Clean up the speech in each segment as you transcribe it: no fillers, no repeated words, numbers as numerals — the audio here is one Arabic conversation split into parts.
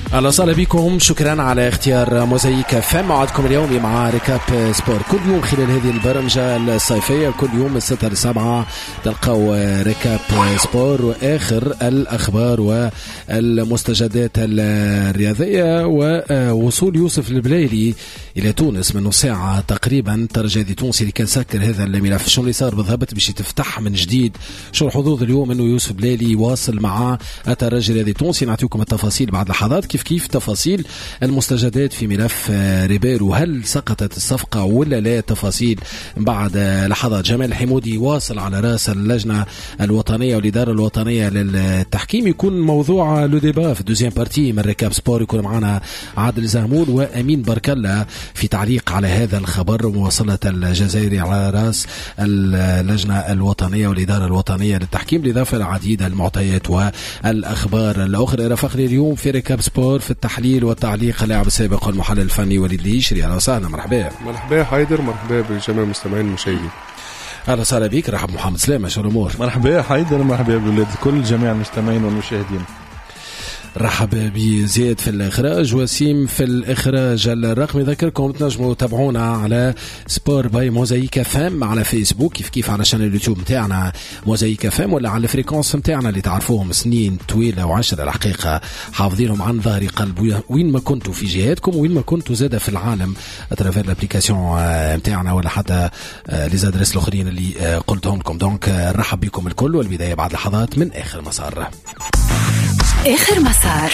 اهلا وسهلا بكم، شكرا على اختيار موزايك فم. موعدكم اليومي مع ريكاب سبور كل يوم خلال هذه البرمجة الصيفية، كل يوم من 6 ل 7 تلقوا ريكاب سبور واخر الاخبار والمستجدات الرياضية. ووصول يوسف البليلي الى تونس منه ساعة تقريبا، ترجي تونسي اللي كان سكر هذا الملف. شو اللي صار بالضبط باش يتفتح من جديد؟ شو الحظوظ اليوم انه يوسف البليلي واصل مع الترجي الرياضي التونسي؟ نعطيكم التفاصيل بعد لحظات. كيف تفاصيل المستجدات في ملف ريبيرو، هل سقطت الصفقة ولا لا؟ تفاصيل بعد لحظات. جمال الحمودي واصل على رأس اللجنة الوطنية والإدارة الوطنية للتحكيم. يكون موضوع لو ديبا في الدوزيام بارتي من ريكاب سبور. يكون معنا عادل زهمول وأمين بركلة في تعليق على هذا الخبر، مواصلة الجزائري على رأس اللجنة الوطنية والإدارة الوطنية للتحكيم، بالإضافة للعديد المعطيات والأخبار الأخرى. رافقني اليوم في ريكاب سبور في التحليل والتعليق اللاعب السابق والمحلل الفني وليد اليشري. اهلا وسهلا. مرحبا حيدر، مرحبا بالجميع المستمعين المشاهدين. اهلا وسهلا بك. رحب محمد سلامه، شو الامور؟ مرحبا حيدر، مرحبا بالولاد كل جميع المستمعين والمشاهدين. رحب بزياد في الإخراج، وسيم في الإخراج الرقمي. ذكركم تنجموا تابعونا على سبور باي موزايك فام على فيسبوك، كيف على شانل اليوتيوب متاعنا موزايك فام، ولا على الفريكونس متاعنا اللي تعرفوهم سنين طويلة وعشرة الحقيقة حافظينهم عن ظهر قلب، وين ما كنتوا في جهاتكم وين ما كنتوا زادة في العالم اترافير الابليكاسيون متاعنا، ولا حتى ليزادريس الآخرين اللي قلتهم لكم. دونك نرحب بكم الكل، والبداية بعد لحظات من آخر مسار. آخر مسار.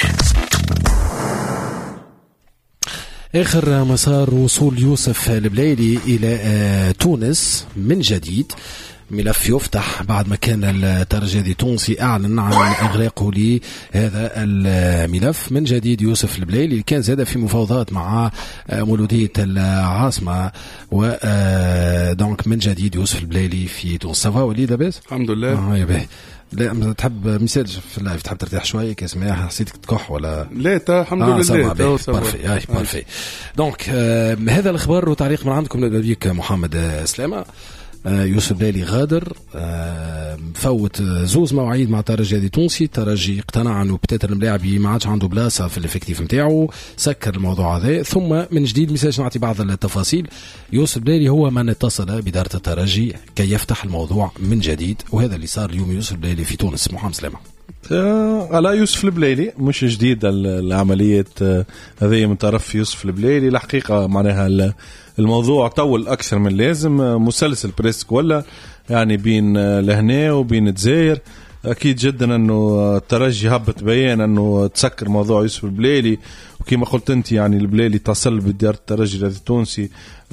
آخر مسار وصول يوسف البليلي إلى تونس من جديد. ملف يفتح بعد ما كان الترجي التونسي أعلن عن إغلاقه لهذا الملف من جديد. يوسف البليلي اللي كان زاد في مفاوضات مع مولودية العاصمة، ودونك من جديد يوسف البليلي في تونس. سافا وليد لاباس؟ الحمد لله. يا باهي. لا تحب مساج في اللايف، تحب ترتاح شويه كاسمها، حسيتك تكح ولا لا؟ الحمد لله بارفي. دونك هذا الخبر وتعليق من عندكم. نبدا بيك محمد سلامه. يوسف البليلي غادر، فوت زوز مواعيد مع الترجي التونسي. الترجي اقتنع انه بتاتر الملاعب ما عادش عنده بلاصه في الافكتيف نتاعو، سكر الموضوع هذا. ثم من جديد مساج نعطي بعض التفاصيل. يوسف البليلي هو من اتصل بإدارة الترجي كي يفتح الموضوع من جديد، وهذا اللي صار اليوم يوسف البليلي في تونس. محمد سلامه. على يوسف البليلي مش جديد العملية هذه من طرف يوسف البليلي. الحقيقة معناها الموضوع طول أكثر من لازم، مسلسل بريسك ولا يعني بين لهنا وبين الجزائر. أكيد جدا أنه الترجي هبط بيان أنه تسكر موضوع يوسف البليلي، وكما قلت أنت يعني البليلي اتصل بديار الترجي التونسي،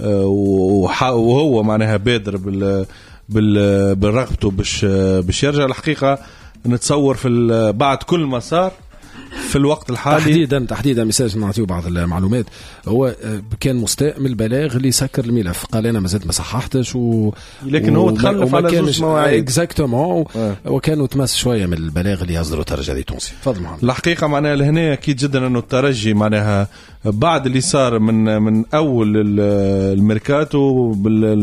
وهو معناها بادر بالرغبته باش يرجع. الحقيقة نتصور في بعد كل مسار في الوقت الحالي تحديدا مساج نعطيه بعض المعلومات. هو كان مستاء من البلاغ اللي سكر الملف، قال انا ما زلت ما صححتش لكن هو تخلف على زوج مواعيد اكزاكتومون، وكانوا تمس شويه من البلاغ اللي يصدروا الترجي التونسي. تفضل محمد. الحقيقه معناها لهنا اكيد جدا انه الترجي معناها بعد اللي صار من اول الميركاتو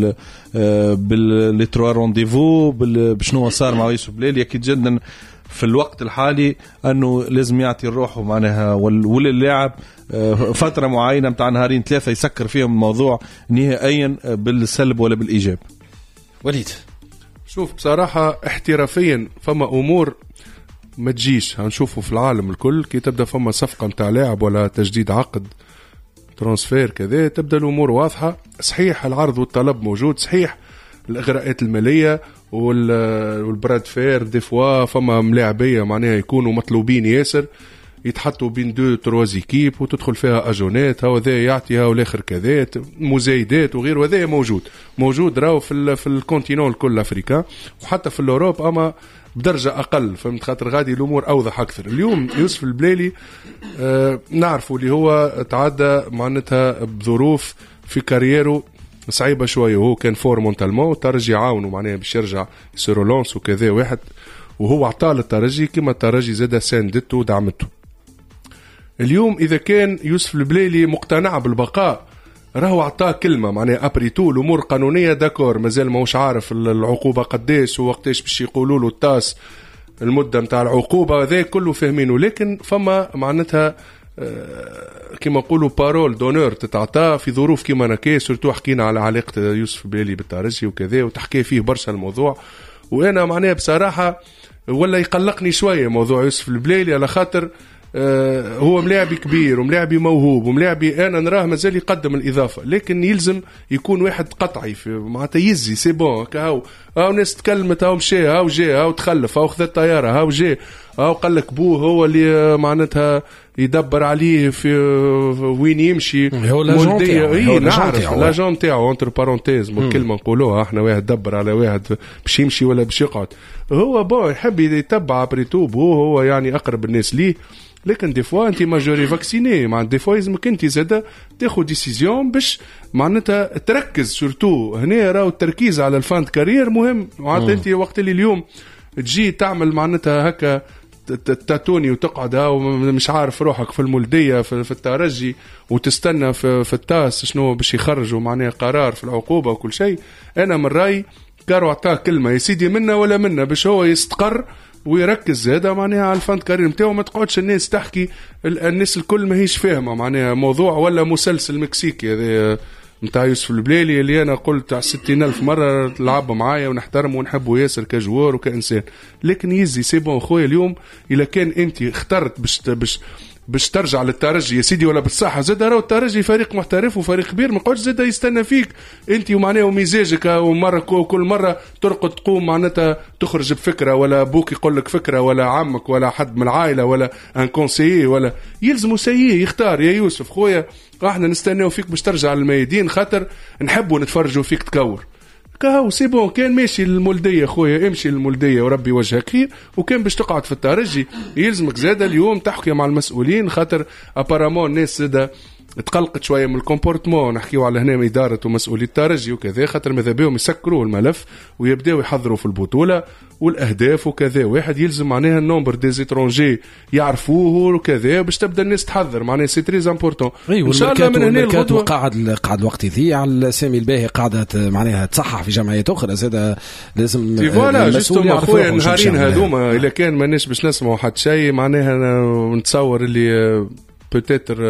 بال تروا رونديفو بشنو صار مع يوسف البليلي، اكيد جدا في الوقت الحالي أنه لازم يعطي الروح معناها واللاعب فترة معينة متاع نهارين ثلاثة يسكر فيهم الموضوع نهائيا بالسلب ولا بالإيجاب. وليد، شوف بصراحة احترافيا فما أمور ما تجيش هنشوفه في العالم الكل كي تبدأ فما صفقة متاع لاعب ولا تجديد عقد ترانسفير كذا، تبدأ الأمور واضحة. صحيح العرض والطلب موجود، صحيح الإغراءات المالية والبراد فير دي فوا فما ملاعبية معناها يكونوا مطلوبين ياسر، يتحطوا بين 2-3 زيكيب وتدخل فيها أجونات، هو ذا يعطيها والآخر كذات مزايدات وغير، وذا موجود راو في الكونتينون الكل أفريقيا وحتى في الأوروب، أما بدرجة أقل. فهمت؟ خاطر غادي الأمور أوضح أكثر. اليوم يوسف البليلي نعرفوا اللي هو تعدى معناتها بظروف في كاريره صعيبة شوية، وهو كان فور مونتالمون، الترجي عاونه معناه باش يرجع سيرولونس وكذا واحد، وهو عطاه للترجي كما الترجي زاد ساندته ودعمته. اليوم إذا كان يوسف البليلي مقتنع بالبقاء، راهو عطاه كلمة معناه أبريتو الأمور قانونية داكور، مازال ما هوش عارف العقوبة قديش ووقتاش باش يقولوا له التاس المدة متاع العقوبة، ذا كله فاهمينه، لكن فما معناتها كما نقولوا بارول دونور تتعطى في ظروف كما نكي. سورتو حكينا على علاقة يوسف بليلي بالترجي وكذا وتحكي فيه برشا الموضوع. وأنا معناها بصراحة ولا يقلقني شوية موضوع يوسف البليلي على خاطر هو ملاعبي كبير وملاعبي موهوب وملاعبي أنا نراه مازال يقدم الإضافة، لكن يلزم يكون واحد قطعي في معناتها يزي سي بون كهو ناس تكلمت هاو مشى هاو جاء هاو تخلف هاو خذ الطيارة هاو جاء هاو قال لك بوه هو اللي معناتها يدبر عليه في وين يمشي. هو لاجون نعرف لاجون تاعو انتر بارونتيز الكلمة نقولوها احنا واحد دبر على واحد باش يمشي ولا باش يقعد. هو بون يحب يتبع بريتوب هو يعني أقرب الناس ليه، لكن دي فوا انت ماجوري فاكسيني مع دي فوا لازمك انت زاده تاخذ ديسيزيون باش معناتها تركز. سورتو هنا راهو التركيز على الفاند كارير مهم. معناتها انت وقت اللي اليوم تجي تعمل معناتها هكا تاتوني وتقعد ومش عارف روحك في المولديه في الترجي وتستنى في التاس شنو باش يخرجوا معناها قرار في العقوبه وكل شيء. انا من رايي كارو عطاه كلمه يا سيدي منا ولا منا باش هو يستقر ويركز زاده معناها على الفند كارير نتاعو. ما تقعدش الناس تحكي الناس الكل ما هيش فاهمه معناها موضوع ولا مسلسل مكسيكي هذا نتاع يوسف البليلي اللي انا قلت 60,000 مره لعب معايا ونحترمه ونحبه ياسر كجوار وكانسان، لكن يزي سي بون خويا اليوم الا كان انت اخترت باش ترجع للترجي يا سيدي ولا بالصحة زاد راهو الترجي فريق محترف وفريق كبير ما قعدش زاد يستنى فيك انت ومعناه ومزاجك ومرة كل مرة ترقد تقوم معناتها تخرج بفكرة ولا بوك يقول لك فكرة ولا عمك ولا حد من العائلة ولا ان كونسيي ولا يلزموا سيئ يختار. يا يوسف خويا احنا نستناو فيك باش ترجع للميادين خاطر نحبوا نتفرجوا فيك تكور كهو سي بون. كان ماشي للمولدية خويا امشي للمولدية وربي وجهك خير، وكان باش تقعد في الترجي يلزمك زادة اليوم تحكي مع المسؤولين خاطر ابارامون الناس زادة تقلقت شوية من الكومبورتمون. نحكيو على هنا إدارة ومسؤولي الترجي وكذا خاطر ماذا بيهم يسكروا الملف ويبداو يحضروا في البطولة والأهداف وكذا. واحد يلزم معناها النومبر دي زيترونجي يعرفوه وكذا باش تبدا الناس تحضر معناها سي تريز امبورطون. ان شاء الله من هنا الغدوة قاعد وقت يضيع. السامي الباهي قاعدة معناها تصحح في جمعيات أخرى زاد لازم المسؤول يعرفوا نهارين هذوما إلا كان ماناش باش نسمعوا حتى شيء معناها نتصور اللي بوتيتر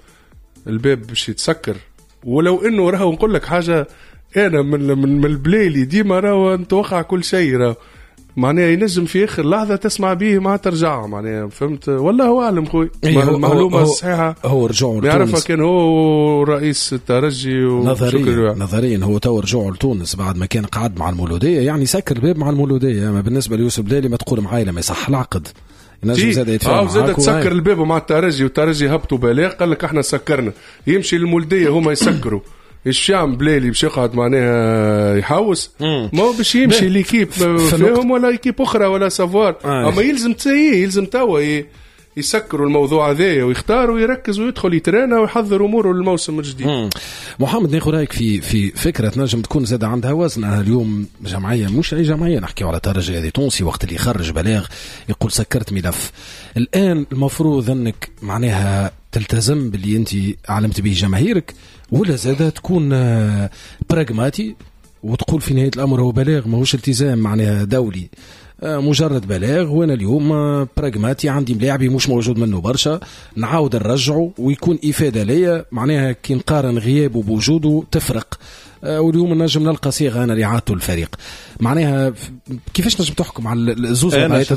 الباب باش يتسكر. ولو انه راهو نقول لك حاجه انا من البليلي ديما راهو نتوقع كل شيء راهو معناها ينجم في اخر لحظه تسمع به ما ترجع معناها فهمت. والله اعلم خويا المعلومه الصحيحه هو رجوع يعرفها كان هو رئيس الترجي نظريا هو تو رجوع لتونس بعد ما كان قعد مع المولوديه يعني سكر الباب مع المولوديه. ما بالنسبه ليوسف بليلي ما تقول معايا ما يصح العقد ينجم زاد يتفاهم زاد تسكر الباب مع الترجي والترجي هبطوا بلاغ قال لك احنا سكرنا يمشي للمولديه هما يسكروا ايش يعمل بليلي باش يقعد معناها يحوس ما هو باش يمشي ليكيب فيهم ولا ايكيب اخرى ولا سافوار اما يلزم تسيي يلزم توا يسكروا الموضوع هذا ويختار ويركز ويدخل يترينا ويحضر اموره للموسم الجديد. محمد ناخذ رايك في فكره نجم تكون زاد عندها وزن. اليوم جمعيه مش اي جمعيه نحكي على ترجي هذه تونسي وقت اللي يخرج بلاغ يقول سكرت ملف الان المفروض انك معناها تلتزم باللي انت علمت به جماهيرك ولا زاد تكون براغماتي وتقول في نهايه الامر هو بلاغ ماهوش التزام معناها دولي مجرد بلاغ وانا اليوم براغماتي عندي ملاعبي مش موجود منه برشا نعاود نرجعه ويكون افاده ليا معناها كي نقارن غيابه بوجوده تفرق. واليوم نجم نلقى صيغه انا لعادته الفريق معناها كيفاش نجم تحكم على الزوز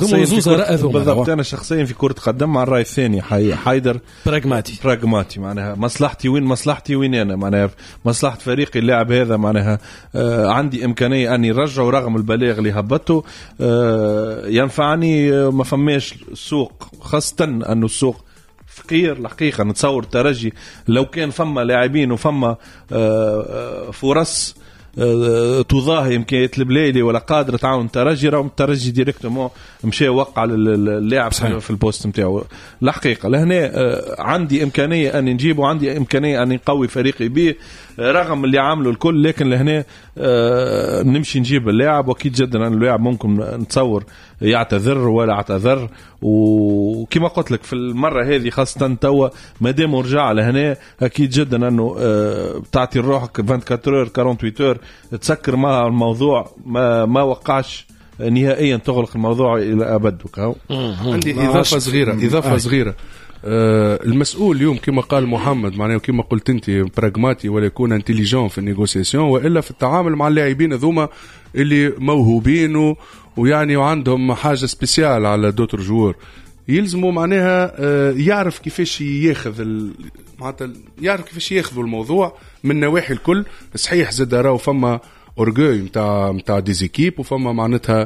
بالضبط. انا شخصيا في كره قدم مع الراي الثاني حيدر براغماتي معناها مصلحتي وين انا معناها مصلحه فريقي اللاعب هذا معناها عندي امكانيه اني نرجعه رغم البلاغ اللي هبطته ينفعني ما فماش سوق خاصه انه السوق فقير الحقيقة. نتصور الترجي لو كان فما لاعبين وفما فرص تضاهي إمكانيات البليلي ولا قادر تعاون الترجي راهم الترجي ديريكتومون مشى وقع اللاعب في البوست نتاعو. الحقيقة لهنا عندي إمكانية أن نجيبه وعندي إمكانية أن نقوي فريقي به رغم اللي عامله الكل لكن لهنا نمشي نجيب اللاعب وأكيد جدا أن اللاعب ممكن نتصور يعتذر ولا اعتذر. وكما قلت لك في المرة هذه خاصة توا مادام رجع لهنا أكيد جدا أنه تعطي روحك 24 48 تسكر مع الموضوع ما وقعش نهائيا تغلق الموضوع إلى أبد. عندي إضافة صغيرة المسؤول اليوم كما قال محمد معناه كما قلت انت براغماتي ولا يكون انتيليجون في النيغوسياسيون والا في التعامل مع اللاعبين هذوما اللي موهوبين ويعني وعندهم حاجه سبيسيال على دوتر جوور. يلزموا معناها يعرف كيفاش ياخذ معناتها يعرف كيفاش ياخذوا الموضوع من النواحي الكل. صحيح زاد راهو فما اورغوي نتاع ديزيكيب وفما معناتها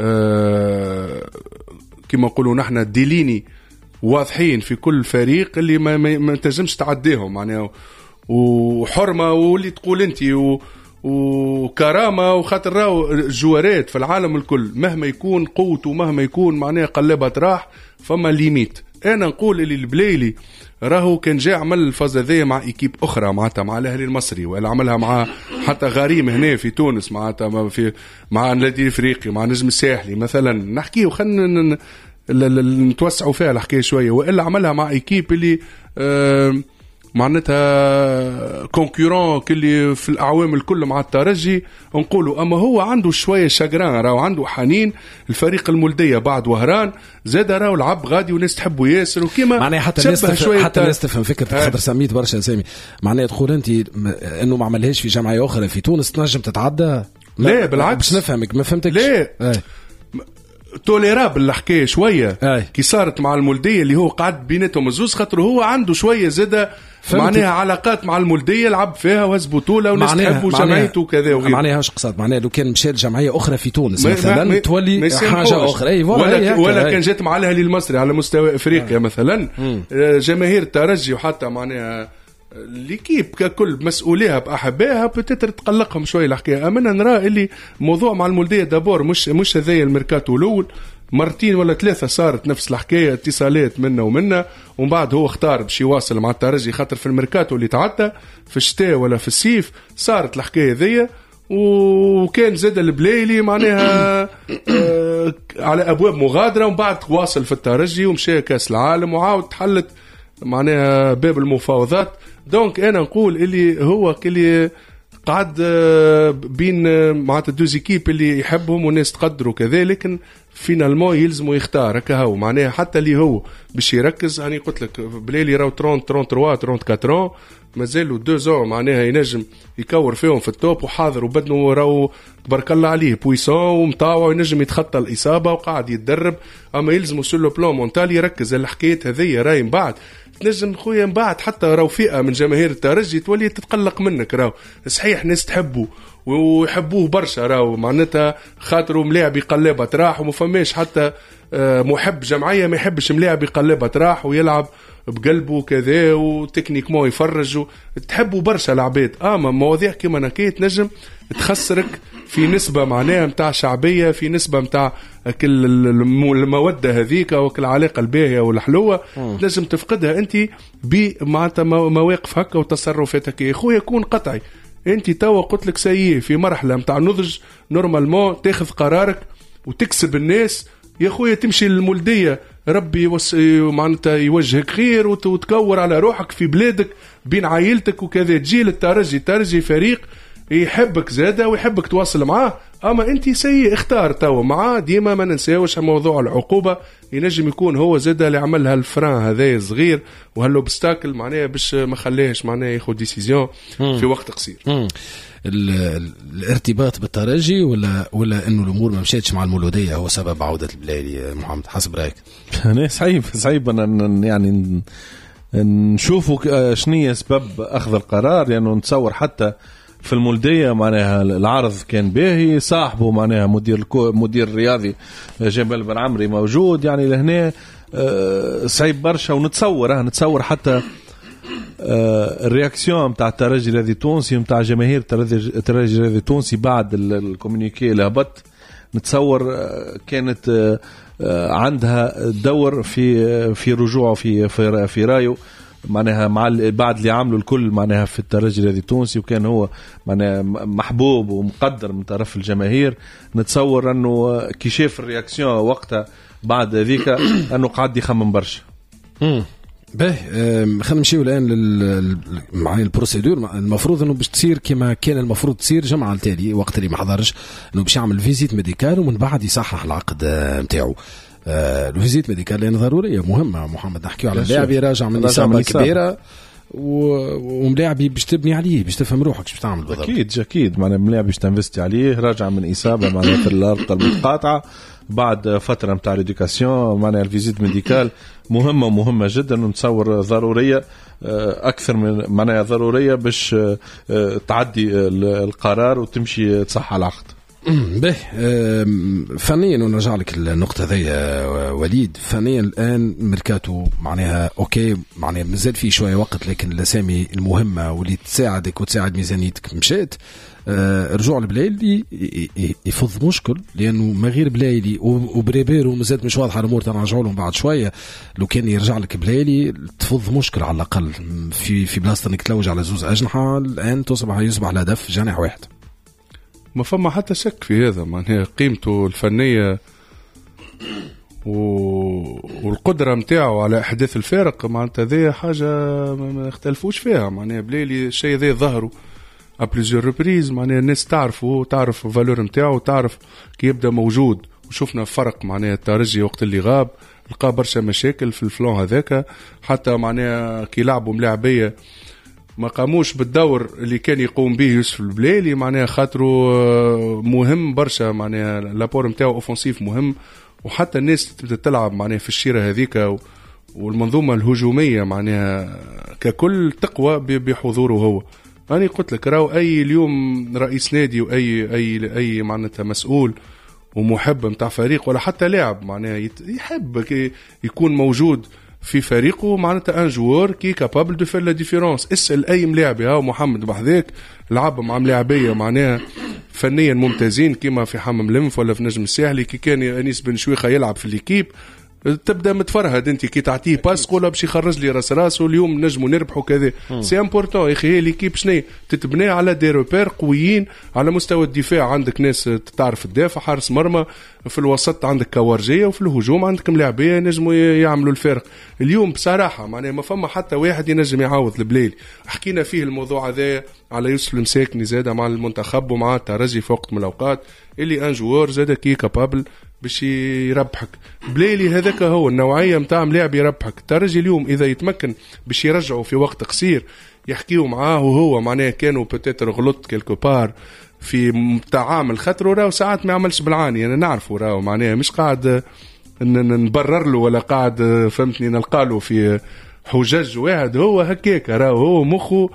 كما نقولوا نحن ديليني واضحين في كل فريق اللي ما تنجمش تعديهم معناها وحرمه واللي تقول انت وكرامه وخاطر راهو الجوارات في العالم الكل مهما يكون قوته مهما يكون معناها قلبات راح فما ليميت. انا نقول اللي البلايلي راهو كان جاء عمل الفاز هذيا مع ايكيب اخرى معناتها مع الاهلي المصري ولا عملها مع حتى غريم هنا في تونس معناتها مع النادي الافريقي مع نجم الساحلي مثلا نحكيه وخلنا نتوسعوا فيها الحكايه شويه والا عملها مع ايكيب اللي معناتها كونكورون كلي في الاعوام الكل مع الترجي نقولوا. اما هو عنده شويه شجران راهو عنده حنين الفريق المولديه بعد وهران زاد راهو العب غادي والناس تحبوا ياسر وكيما معناها حتى الناس تفهم فكره خاطر سميت برشا اسامي معناها تقول انت انه ما عملهاش في جمعيه اخرى في تونس تنجم تتعدى. لا بالعكس باش نفهمك ما فهمتكش. لا توليرابل الحكايه شويه كي صارت مع المولديه اللي هو قعد بيناتهم الزوز خاطر هو عنده شويه زاده معناها علاقات مع المولديه لعب فيها وهز بطوله وناس تحبوا جمعيته وكذا وغيره. معناها واش قصد معناها لو كان مشى لجمعيه اخرى في تونس مثلا تولي حاجه اخرى اي ولا كان جات مع الاهلي المصري على مستوى افريقيا مثلا جماهير الترجي وحتى معناها ليكيب ككل مسؤوليها باحبائها بتتر تقلقهم شويه الحكايه. امنا نرى اللي موضوع مع المولديه دابور مش هذايا الميركاتو الاول مرتين ولا ثلاثه صارت نفس الحكايه اتصالات منا ومنا ومن بعد هو اختار باش يواصل مع الترجي خاطر في الميركاتو اللي تعدى في الشتاء ولا في الصيف صارت الحكايه ذي وكان زاد البلايلي معناها على ابواب مغادره ومن بعد واصل في الترجي ومشى كاس العالم وعاود تحلت معناها باب المفاوضات. دونك انا نقول اللي هو كلي قعد بين معناتها دوزيكيب اللي يحبهم والناس تقدروا كذا لكن فينالمون يلزموا يختار هكا هو معناها حتى اللي هو باش يركز. هاني قلت لك بليلي راهو 33 34 مازالوا 2 ans معناها ينجم يكور فيهم في التوب وحاضر وبدنه راهو تبارك الله عليه بويسون ومطاوع وينجم يتخطى الإصابة وقاعد يتدرب. أما يلزموا سولو بلون مونتال يركز الحكايات هذية راهي من بعد تنجم خويا من بعد حتى راهو فئة من جماهير الترجي تولي تتقلق منك. راهو صحيح ناس تحبه ويحبوه برشا راهو معناتها خاطروا ملاعب يقلبها راح وما فماش حتى محب جمعية ما يحبش ملاعب يقلبها راح ويلعب بقلبه كذا وتكنيكمون يفرج تحبوا برشا العباد. اما مواضيع كيما نكيت نجم تخسرك في نسبة معناها متاع شعبية في نسبة متاع كل المودة هذيك وكل العلاقة الباهية والحلوة لازم تفقدها انت بمعناتها مواقف هكا وتصرفات هكا. يا خويا يكون قطعي انت توا قلت لك سيء في مرحلة متاع نضج نورمالمون تاخذ قرارك وتكسب الناس. يا خويا تمشي للمولدية ربي معناتها يوجهك خير وتكور على روحك في بلادك بين عائلتك وكذا. تجي للترجي فريق يحبك زادة ويحبك تواصل معاه. اما انت سيء اختار توا معاه ديما ما ننساوش موضوع العقوبة ينجم يكون هو زادة اللي عملها الفران هذا صغير وهالوبستاكل معناها باش ما خليهش معناها ياخذ ديسيزيون في وقت قصير. الارتباط بالترجي ولا انه الامور ما مشيتش مع المولوديه هو سبب عوده البلالي محمد حسب رايك؟ انا صعيب انا يعني نشوفوا شنية اسباب اخذ القرار لانه يعني نتصور حتى في المولديه معناها العرض كان باهي صاحبه معناها مدير الرياضي جمال بن عمري موجود يعني لهنا صعيب برشا. ونتصور حتى الرياكسيون متاع الترجي الذي التونسي متاع جماهير الترجي الذي التونسي بعد الكومونيكي اللي هبط نتصور كانت عندها دور في رجوعه في رايه معناها مع بعد اللي عملوا الكل معناها في الترجي الذي التونسي وكان هو معناها محبوب ومقدر من طرف الجماهير. نتصور انه كي شاف الرياكسيون وقتها بعد ذيك انه قاعد يخمم برشا. باهي خلينا نمشيو الان مع البروسيدور. المفروض انه باش تصير كما كان المفروض تصير جمعه التالي وقت اللي ما حضرش انه باش يعمل فيزيت ميديكال ومن بعد يصحح العقد نتاعو. الفيزيت ميديكال لأن ضرورية مهمة. محمد نحكيو على لاعبي راجع من إصابة كبيرة وملاعبي باش تبني عليه باش تفهم روحك باش تعمل بالضبط. أكيد معناها ملاعبي باش تنفستي عليه راجع من إصابة معناها في الأرقة المتقاطعة بعد فترة متاع الإدوكاسيون. معناها الفيزيت ميديكال مهمة جدا ونتصور ضرورية أكثر من معناها ضرورية باش تعدي القرار وتمشي تصح على العقد. به فنيا ونرجع لك النقطة ذي وليد. فنيا الآن ميركاتو معناها أوكي معناها مازال في شوية وقت لكن الأسامي المهمة واللي تساعدك وتساعد ميزانيتك مشات. رجوع البلايلي يفض مشكل لأنه ما غير بلايلي وبريبيرو مازالت مش واضحة الأمور تنرجعوا لهم بعد شوية. لو كان يرجع لك بلايلي تفض مشكل على الأقل في بلاصة إنك تلوج على زوز أجنحة الآن يصبح الهدف جانح واحد. ما فما حتى شك في هذا. معناها قيمته الفنية والقدرة متاعه على إحداث الفارق معناتها ذي حاجة ما اختلفوش فيها. معناها بليلي الشيء ذي ظهره أبليزيور ريبريز. معناها الناس تعرفه تعرف فالور متاعه تعرف كي يبدأ موجود. وشوفنا فرق معناها الترجي وقت اللي غاب لقى برشا مشاكل في الفلون هذاك. حتى معناها كي لعبوا ملاعبية ما قاموش بالدور اللي كان يقوم به يوسف البليلي. معناها خاطره مهم برشا. معناها لابور متاعه اوفنسيف مهم. وحتى الناس تبدا تلعب معناها في الشيرة هذيك والمنظومة الهجومية معناها ككل تقوى بحضوره هو. أنا قلت لك راو أي اليوم رئيس نادي وأي معناتها مسؤول ومحب متاع فريق ولا حتى لاعب معناها يحب يكون موجود في فريقه معناتها ان جوار كي كابابل دو فير لا ديفيرونس. اسال اي ملاعبي هاو محمد بحذاك لعب مع ملاعبيه معناها فنيا ممتازين كيما في حمام لمف ولا في نجم الساحلي كي كان انيس بن شويخه يلعب في ليكيب تبدا متفرهد انت كي تعطيه باس قوله باش يخرج لي راسه اليوم نجموا نربحوا كذا. سي امبورطون يا اخي. هي ليكيب شنو تتبنى على دي روبير قويين على مستوى الدفاع. عندك ناس تعرف تدافع حارس مرمى في الوسط عندك كوارجيه وفي الهجوم عندك ملاعبيه نجموا يعملوا الفرق. اليوم بصراحه معناها ما فما حتى واحد ينجم يعوض البليل. حكينا فيه الموضوع هذا على يوسف المساكني زاده مع المنتخب ومع الترجي في وقت من الاوقات اللي ان جوار زاده كي كابابل باش يربحك. بليلي هذاك هو النوعيه متاع ملاعب يربحك. الترجي اليوم اذا يتمكن باش يرجعوا في وقت قصير يحكيوا معاه وهو معناه كانوا بتاتر غلط كيلكو بار في تعامل خاطره راهو ساعات ما يعملش بالعاني. انا نعرفه راهو معناه مش قاعد نبرر له ولا قاعد فهمتني نلقى له في حجج واحد. هو هكاك راهو هو مخه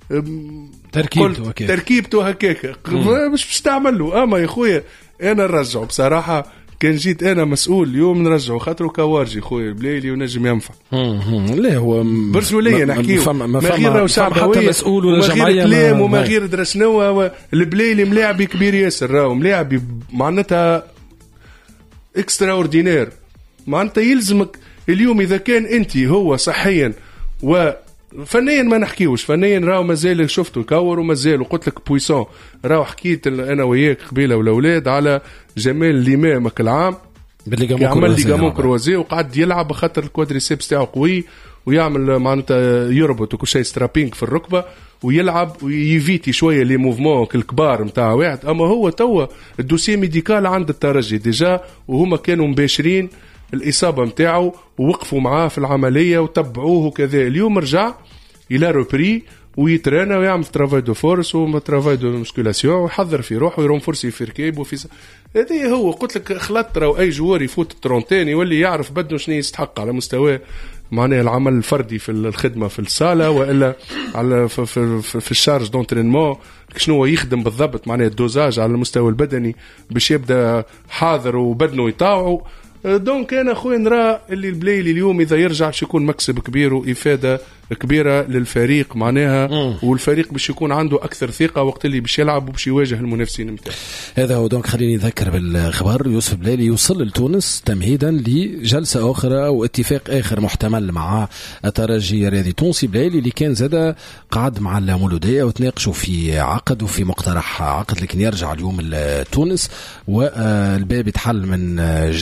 تركيبته هكاك مش تعمل له. اما يا خويا انا نرجعه بصراحه كان جيت انا مسؤول اليوم نرجعه خاطره كوارجي خويا بليلي ونجم ينفع. لا هو برسوليه نحكيو ما غير راهو حتى مسؤول ولا جمعيه كلام وما غير درسنوا. البليلي ملاعبي كبير ياسر راهو ملاعبي معناتها اكسترا اوردينير. معناتها يلزمك اليوم اذا كان انت هو صحيا وفنيا ما نحكيوش فنيا راهو مازال شفته كور ومازال. وقلت لك بويسون راهو حكيت انا وياك قبيله والاولاد على جمال الامامك العام يعمل ليغامون كروزي وقعد يلعب خاطر الكوادريسيبس تاعو قوي ويعمل معناتها يربط وكل شيء سترابينغ في الركبه ويلعب ويفيتي شويه لي موفمون الكبار نتاع واحد. اما هو توا الدوسي ميديكال عند الترجي ديجا وهما كانوا مباشرين الإصابة متاعه ووقفوا معاه في العملية وتبعوه وكذا. اليوم رجع إلى روبري ويترانا ويعمل ترافاي دو فورس وترافاي دو مسكولاسيون ويحضر في روحه ويروم فرسي في ركيب وفي هذه هو قلت لك خلطت راهو أي جوار يفوت الترونتين يولي يعرف بدو شنو يستحق على مستوى معناه العمل الفردي في الخدمة في الصالة وإلا على في الشارج دونترينمون شنو يخدم بالضبط معناه الدوزاج على المستوى البدني باش يبدأ حاضر وبدنه يطاوعه. دونك انا خويا نرى اللي البليلي اليوم اذا يرجع باش يكون مكسب كبير وافاده كبيره للفريق معناها والفريق باش يكون عنده اكثر ثقه وقت اللي باش يلعب وباش يواجه المنافسين نتاعو. هذا هو. دونك خليني نذكر بالخبر يوسف بليلي يوصل لتونس تمهيدا لجلسه اخرى واتفاق اخر محتمل مع الترجي الرياضي التونسي. بليلي اللي كان زاد قعد مع المولوديه وتناقشوا في عقد وفي مقترح عقد لكن يرجع اليوم لتونس والباب يتحل من جديد مع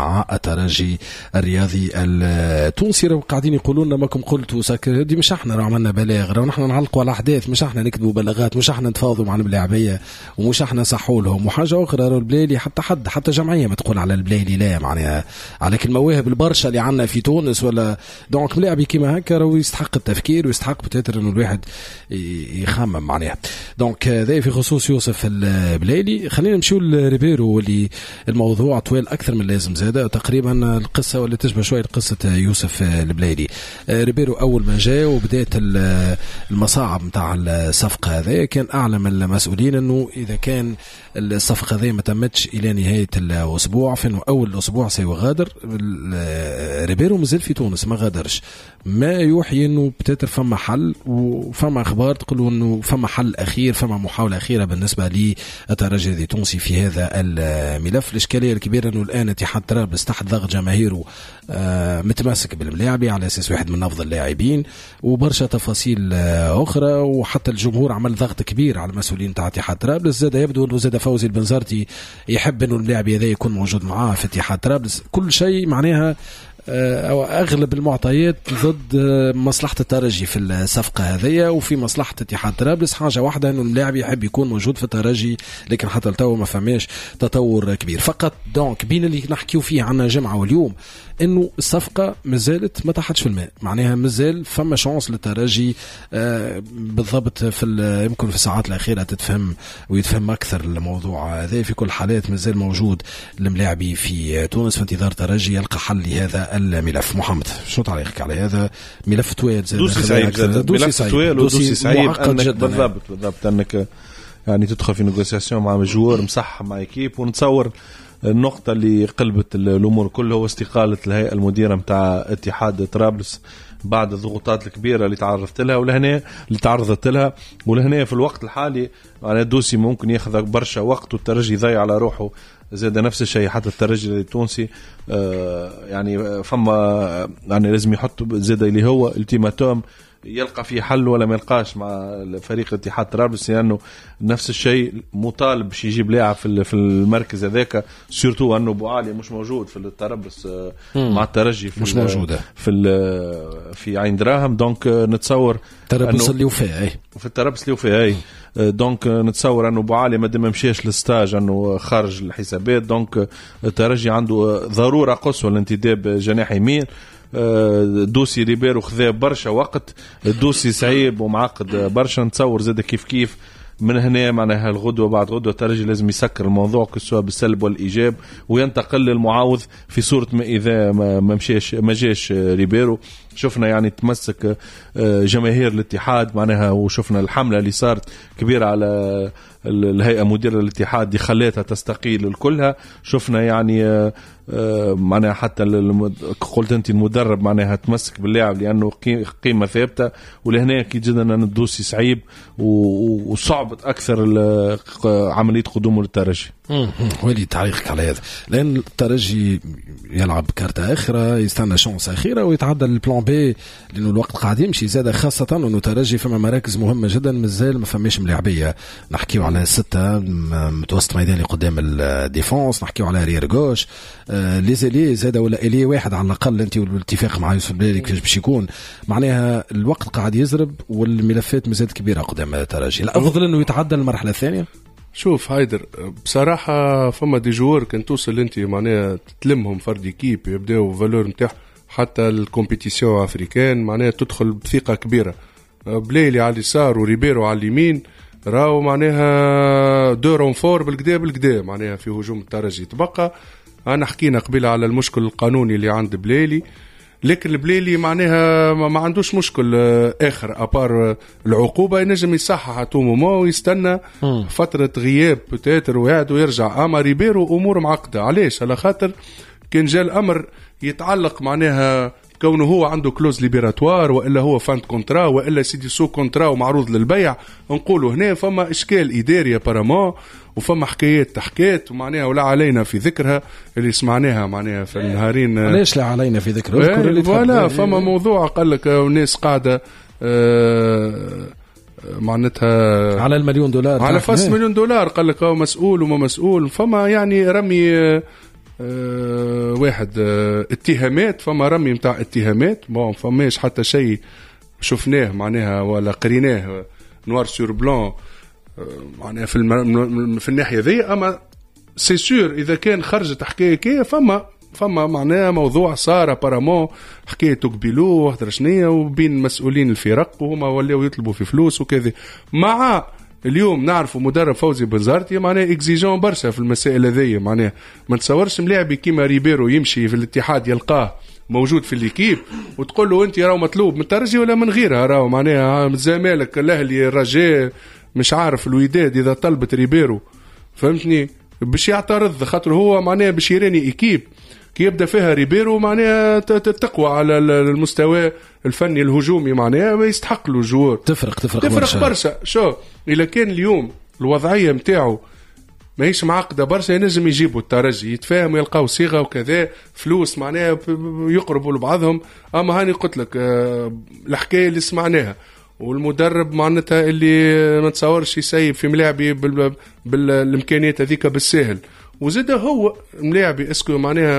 مع الترجي الرياضي التونسي. قاعدين يقولوا لنا ماكم قلتوا ساكر دي مش احنا عملنا بلاغ، ونحن نعلقوا على الاحداث، مش احنا نكتبوا بلاغات، مش احنا نتفاوضوا مع الملاعبيه، ومش احنا صحوا لهم. وحاجه اخرى البليلي حتى جمعيه ما تقول على البليلي لا معناها على المواهب البرشا اللي عندنا في تونس ولا دونك ملاعبي كيما هكا راهو يستحق التفكير ويستحق بتاتر انه الواحد يخمم معناها. دونك هذا في خصوص يوسف البليلي. خلينا نمشيو لريبيرو واللي الموضوع طويل اكثر من لازم زاده، تقريبا القصه واللي تشبه شويه قصه يوسف البليلي. ريبيرو اول ما جاء وبدات المصاعب نتاع الصفقه هذه كان اعلم المسؤولين انه اذا كان الصفقه هذه ما تمتش الى نهايه الاسبوع فانه اول الاسبوع سيغادر. ريبيرو مازال في تونس ما غادرش، ما يوحي انه بتاتر فما حل وفما اخبار تقولوا انه فما حل اخير، فما محاوله اخيره بالنسبه للترجي التونسي في هذا الملف. الاشكاليه الكبيره انه الان اتحاد طرابلس تحت ضغط جماهيره متماسك بالملاعبي على اساس واحد من افضل اللاعبين وبرشا تفاصيل اخرى، وحتى الجمهور عمل ضغط كبير على المسؤولين تاع اتحاد طرابلس. زاد يبدو انه زاد فوزي البنزرتي يحب انه اللاعب هذا يكون موجود معاه في اتحاد طرابلس. كل شيء معناها أو أغلب المعطيات ضد مصلحة الترجي في الصفقة هذه وفي مصلحة اتحاد طرابلس. حاجة واحدة إنه اللاعب يحب يكون موجود في الترجي، لكن حتى التو ما فماش تطور كبير. فقط دونك بين اللي نحكيو فيه عنا جمعة واليوم إنه الصفقة مازالت ما تحتش في الماء، معناها مازال فما شانس للترجي بالضبط في يمكن في الساعات الأخيرة تتفهم ويتفهم أكثر الموضوع هذا. في كل حالات مازال موجود الملاعبي في تونس في انتظار ترجي يلقى حل لهذا الملف. محمد شو تعليقك على هذا ملف طويل؟ دوسي صعيب، ملف طويل ودوسي صعيب بالضبط انك يعني تدخل في نيغوسياسيون مع مجهور مصح مع اكيب. ونتصور النقطة اللي قلبت الأمور كلها هو استقالة الهيئة المديرة متاع اتحاد طرابلس بعد الضغوطات الكبيرة اللي تعرضت لها ولهنا في الوقت الحالي. يعني دوسي ممكن ياخذ برشا وقت والترجي يضيع على روحه زاد نفس الشيء. حتى الترجي التونسي يعني فما يعني لازم يحط زاد اللي هو التيماتوم يلقى فيه حل ولا ما يلقاش مع فريق اتحاد طرابلس، لانه يعني نفس الشيء مطالب باش يجيب لاعب في المركز هذاك، سورتو انه ابو علي مش موجود في طرابلس مع الترجي في مش موجوده في عين دراهم. دونك نتصور طرابلس اليوفي في طرابلس اليوفي دونك نتصور انه ابو علي ما دام مشيش للستاج انه خارج الحسابات. دونك الترجي عنده ضروره قصوى لانتداب جناح يمين. دوسي ريبيرو خذا برشا وقت، الدوسي صعيب ومعقد برشا. نتصور زاد كيف من هنا معناها الغدوة بعد غدوة الترجي لازم يسكر الموضوع كسوا بالسلب والإيجاب وينتقل للمعاوض في صورة ما إذا ما جاش ريبيرو. شفنا يعني تمسك جماهير الاتحاد معناها، وشفنا الحملة اللي صارت كبيرة على الهيئة مديرة الاتحاد دي خليتها تستقيل الكلها. شفنا يعني معناها حتى قلت انت المدرب معناها تمسك باللاعب لانه قيمه ثابته. ولهنا اكيد جدا ان الدوسي صعيب وصعبت اكثر عمليه قدومه للترجي. ولي تعليقك على هذا؟ لان الترجي يلعب كارتة اخرى يستنى شانس اخيره ويتعدى البلان بي لانه الوقت قاعد يمشي زاد، خاصه انه الترجي فما مراكز مهمه جدا مازال ما فماش ملاعبيه. نحكيو على 6 متوسط ميداني قدام الديفونس، نحكيو على رير غوش ليزالي زاد ولا إلي واحد على الأقل. أنت والاتفاق مع يوسف بليلي كيفاش باش يكون معناها الوقت قاعد يزرب والملفات مازالت كبيرة قدام الترجي. الأفضل إنه يتعدى المرحلة الثانية. شوف هايدر بصراحة فما دي جوار كان توصل أنت معناها تلمهم فرد كيب يبداو فالور متاع حتى الكومبيتيسيون أفريكان معناها تدخل بثقة كبيرة. بليلي على اليسار وريبيرو على اليمين راو معناها دو رونفور بالكدا معناها في هجوم الترجي. تبقى أنا حكينا قبل على المشكل القانوني اللي عند بليلي، لكن البليلي معناها ما عندوش مشكل آخر أبار العقوبة ينجم يصحح توموما ويستنى فترة غياب بتاتر ويعد ويرجع. أما ريبيرو أمور معقدة. علاش؟ على خاطر كان جاء الأمر يتعلق معناها كونه هو عنده كلوز ليبراتوار وإلا هو فانت كونترا وإلا سيدي سو كونترا ومعروض للبيع. نقولوا هنا فما إشكال إداري بارامون وفما حكايات تحكيت ومعناها ولا علينا في ذكرها اللي سمعناها معناها في النهارين. ليش لا علينا في ذكرها؟ ولا فما موضوع قال لك الناس قاعدة معناتها على $1,000,000 على فاس $1,000,000 قال لك هو مسؤول وما مسؤول. فما يعني رمي واحد اتهامات، فما رمي متاع اتهامات، فماش حتى شيء شفناه معناها ولا قريناه نوار سور بلان معناها في الناحيه ذي. اما سي سور اذا كان خرجت حكايه كي فما معناها موضوع صار بارامون حكايته قبيلوه هضر شنيه وبين مسؤولين الفرق وهما ولاو يطلبوا في فلوس وكذا. مع اليوم نعرفوا مدرب فوزي بنزرتي معناها اكزيجون برشا في المسائل هذيا. معناها ما نتصورش ملاعبي كيما ريبيرو يمشي في الاتحاد يلقاه موجود في الليكيب وتقول له انت راهو مطلوب من الترجي ولا من غيرها، راهو معناها الزمالك الاهلي الرجاء مش عارف الوداد اذا طلبت ريبيرو فهمتني باش يعترض، خاطر هو معناها باش يراني ايكيب كي يبدا فيها ريبيرو معناها تقوى على المستوى الفني الهجومي معناها يستحق له الجوار. تفرق برشا. شو اذا كان اليوم الوضعيه نتاعو ماهيش معقده برشا ينجم يجيبوا الترجي يتفاهموا يلقاو صيغه وكذا فلوس معناها يقربوا لبعضهم. اما هاني قلت لك الحكايه اللي سمعناها والمدرب معناتها اللي ما تصورش يسيب في ملاعبي بالامكانيات هذيك بالسهل، وزاد هو ملاعبي اسكو معناها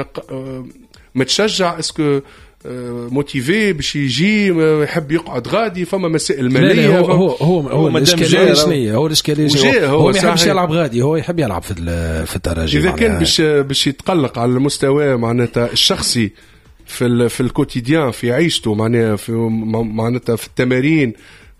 متشجع اسكو موتيفي باش يجي يحب يقعد غادي فما مسائل ماليه. هو الاشكاليه شنية؟ هو الاشكاليه هو ما يحبش يلعب غادي، هو يحب يلعب في الترجي. اذا كان باش يتقلق على المستوى معناتها الشخصي في الكوتيديان في عيشته معناتها في التمارين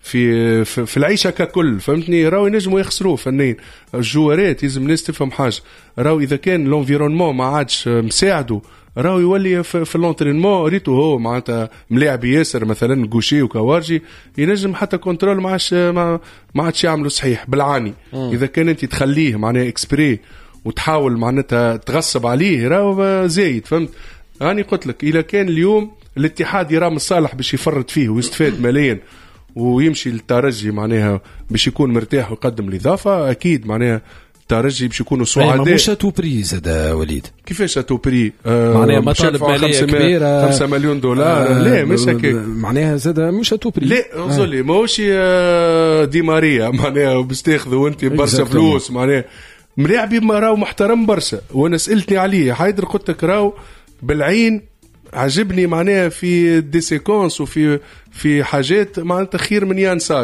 في العيشه ككل فهمتني، راهو ينجموا يخسروه فنيا. الجوارات لازم الناس تفهم حاجه، راهو اذا كان لونفيرونمون ما عادش مساعده راهو يولي في اللونترينمون ريتو هو معناتها ملاعب ياسر مثلا غوشي وكوارجي ينجم حتى كنترول ما عادش يعملوا صحيح بالعاني. اذا كان انت تخليه معناها اكسبري وتحاول معناتها تغصب عليه راهو زايد فهمت. أنا قلت لك إذا كان اليوم الاتحاد يرى مصالح باش يفرط فيه ويستفاد ماليا ويمشي للترجي معناها باش يكون مرتاح ويقدم الإضافة أكيد معناها الترجي باش يكونوا سعداء. مش اتوبري زاد وليد كيفاش اتوبري معناها مطالب مالية كبيرة 5 مليون دولار لا مش هكاك معناها زاد مش اتوبري لا انظري ماهوش دي ماريا معناها باش تاخذوا انت برشا فلوس معناها ملاعبي راهو محترم برشا وانا سألتني عليه حيدر قلت لك راهو بالعين عجبني معناها في دي سيكونس وفي حاجات معناتها خير من يان ساج